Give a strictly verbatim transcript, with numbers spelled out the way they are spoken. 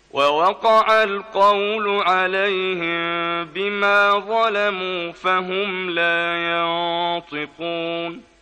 ووقع القول عليهم بما ظلموا فهم لا ينطقون